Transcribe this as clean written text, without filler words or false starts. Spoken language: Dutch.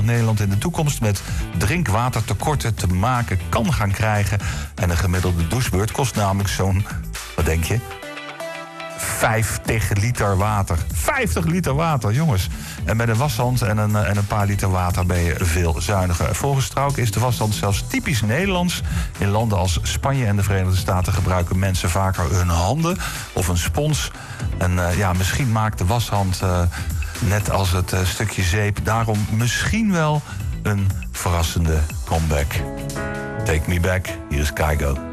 Nederland in de toekomst met drinkwatertekorten te maken kan gaan krijgen. En een gemiddelde douchebeurt kost namelijk zo'n, wat denk je? 50 liter water. 50 liter water, jongens. En met een washand en een paar liter water ben je veel zuiniger. Volgens Strauke is de washand zelfs typisch Nederlands. In landen als Spanje en de Verenigde Staten gebruiken mensen vaker hun handen of een spons. En misschien maakt de washand, net als het stukje zeep, daarom misschien wel een verrassende comeback. Take me back, hier is Kygo.